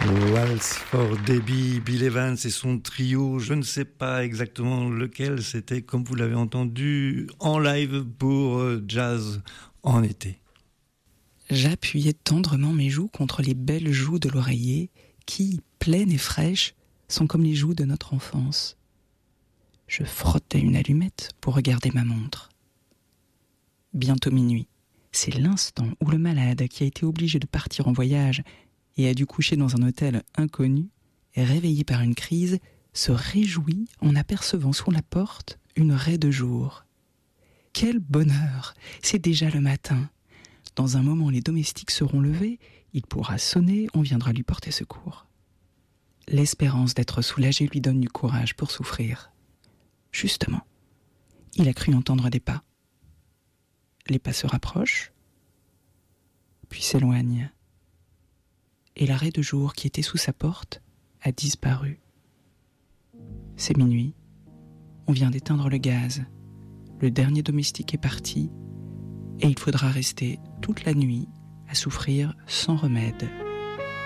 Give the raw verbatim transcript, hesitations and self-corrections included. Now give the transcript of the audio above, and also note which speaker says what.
Speaker 1: Waltz for Debbie, Bill Evans et son trio, je ne sais pas exactement lequel, c'était comme vous l'avez entendu en live pour Jazz en été.
Speaker 2: J'appuyais tendrement mes joues contre les belles joues de l'oreiller qui, pleines et fraîches, sont comme les joues de notre enfance. Je frottais une allumette pour regarder ma montre. Bientôt minuit. C'est l'instant où le malade qui a été obligé de partir en voyage et a dû coucher dans un hôtel inconnu, réveillé par une crise, se réjouit en apercevant sous la porte une raie de jour. Quel bonheur! C'est déjà le matin. Dans un moment, les domestiques seront levés, il pourra sonner, on viendra lui porter secours. L'espérance d'être soulagé lui donne du courage pour souffrir. Justement, il a cru entendre des pas. Les pas se rapprochent, puis s'éloignent. Et la raie de jour qui était sous sa porte a disparu. C'est minuit. On vient d'éteindre le gaz. Le dernier domestique est parti et il faudra rester toute la nuit à souffrir sans remède.